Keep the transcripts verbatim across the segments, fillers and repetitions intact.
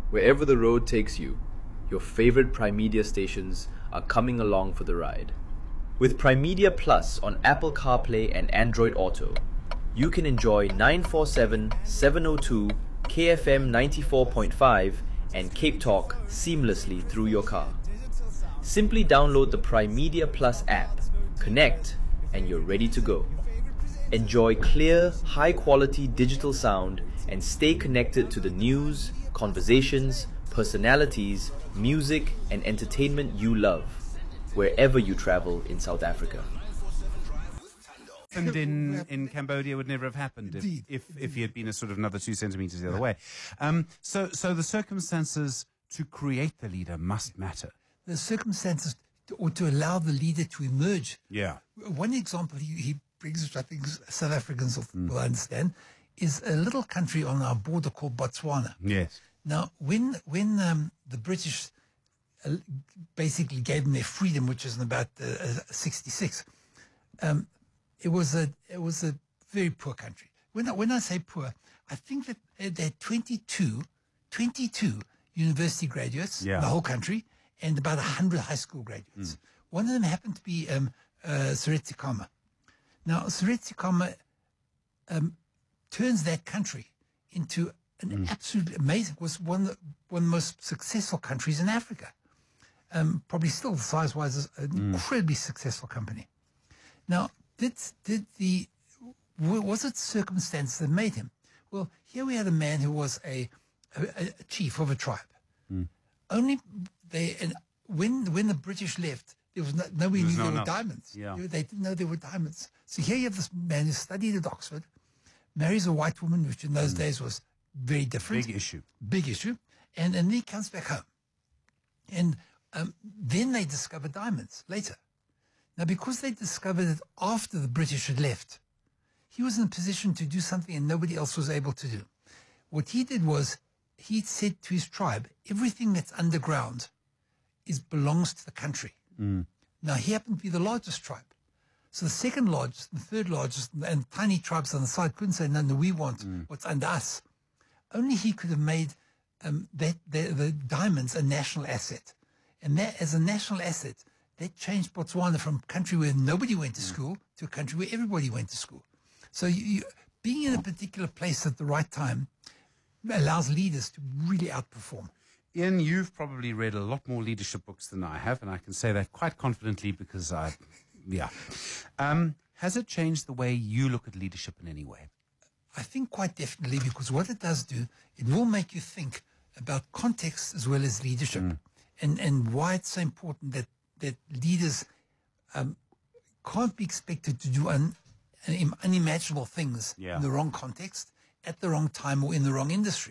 Wherever the road takes you, your favorite Primedia stations are coming along for the ride. With Primedia Plus on Apple CarPlay and Android Auto, you can enjoy nine forty-seven, seven oh two, K F M ninety-four point five and Cape Talk seamlessly through your car. Simply download the Primedia Plus app, connect, and you're ready to go. Enjoy clear, high-quality digital sound and stay connected to the news, conversations, personalities, music, and entertainment you love, wherever you travel in South Africa. And in, in Cambodia would never have happened if, if, if he had been a sort of another two centimeters the other way. Um, so, so the circumstances to create the leader must matter. The circumstances to, or to allow the leader to emerge. Yeah. One example he, he brings, which I think South Africans will, mm. will understand, is a little country on our border called Botswana. Yes. Now, when when um, the British uh, basically gave them their freedom, which was in about uh, sixty-six, um, it was a it was a very poor country. When I, when I say poor, I think that they had twenty-two, twenty-two university graduates yeah. in the whole country and about one hundred high school graduates. Mm. One of them happened to be um, uh, Seretse Khama. Now, Seretse Khama um, turns that country into an mm. absolutely amazing, was one of, the, one of the most successful countries in Africa. Um, probably still size-wise is an mm. incredibly successful company. Now, did, did the, was it circumstance that made him? Well, here we had a man who was a, a, a chief of a tribe. Mm. Only they, and when, when the British left, there was no, nobody there was knew no there enough. were diamonds. Yeah. They, they didn't know there were diamonds. So here you have this man who studied at Oxford, marries a white woman, which in those mm. days was very different. Big issue. Big issue. And, and then he comes back home. And um, then they discover diamonds later. Now, because they discovered it after the British had left, he was in a position to do something and nobody else was able to do. What he did was he said to his tribe, everything that's underground is belongs to the country. Mm. Now, he happened to be the largest tribe. So the second largest, the third largest, and tiny tribes on the side couldn't say, no, no, we want mm. what's under us. Only he could have made um, that the, the diamonds a national asset. And that, as a national asset, that changed Botswana from a country where nobody went to mm. school to a country where everybody went to school. So you, you, being in a particular place at the right time allows leaders to really outperform. Ian, you've probably read a lot more leadership books than I have, and I can say that quite confidently because I, yeah. Um, has it changed the way you look at leadership in any way? I think quite definitely, because what it does do, it will make you think about context as well as leadership, mm. and, and why it's so important that, that leaders um, can't be expected to do un, un, unimaginable things yeah. in the wrong context, at the wrong time, or in the wrong industry.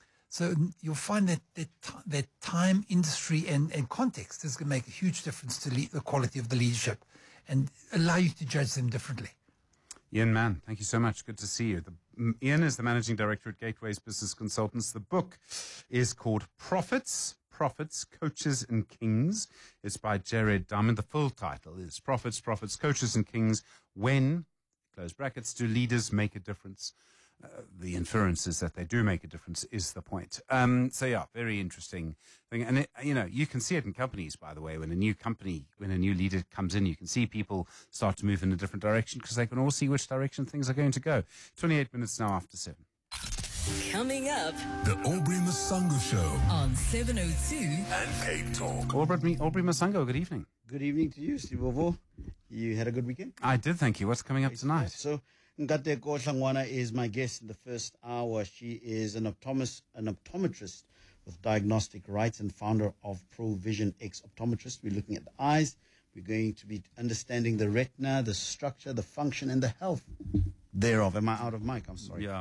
So you'll find that that, that time, industry, and, and context is going to make a huge difference to le- the quality of the leadership and allow you to judge them differently. Ian Mann, thank you so much. Good to see you. The, um, Ian is the Managing Director at Gateways Business Consultants. The book is called Prophets, Prophets, Coaches and Kings. It's by Jared Diamond. The full title is Prophets, Prophets, Coaches and Kings. When, close brackets, do leaders make a difference? Uh, the inference is that they do make a difference is the point. Um, so yeah, very interesting thing. And it, you know, you can see it in companies, by the way, when a new company, when a new leader comes in, you can see people start to move in a different direction because they can all see which direction things are going to go. twenty-eight minutes now after seven. Coming up, the Aubrey Masango Show on seven oh two and Cape Talk. Aubrey, Aubrey Masango, good evening. Good evening to you, Steve Ovo. You had a good weekend? I did, thank you. What's coming up tonight? So, Nkate Kohlangwana is my guest in the first hour. She is an optometrist, an optometrist with diagnostic rights and founder of ProVision X Optometrist. We're looking at the eyes. We're going to be understanding the retina, the structure, the function, and the health thereof. Am I out of mic? I'm sorry. Yeah.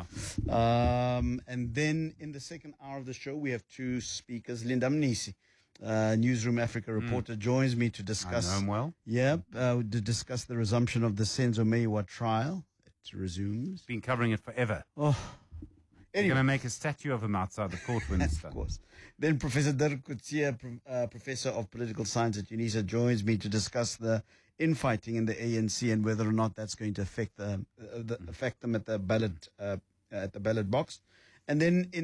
Um, and then in the second hour of the show, we have two speakers. Linda Mnisi, uh, Newsroom Africa reporter, mm. joins me to discuss. I know him well. Yep, uh, to discuss the resumption of the Senzo Meyiwa trial. It resumes. Been covering it forever. Oh. Anyway. You're going to make a statue of him outside the court when it's done. Of course. Then Professor Dirk Coetzee, uh, Professor of Political Science at UNISA, joins me to discuss the infighting in the A N C and whether or not that's going to affect, the, uh, the, affect them at the ballot uh, at the ballot box. And then in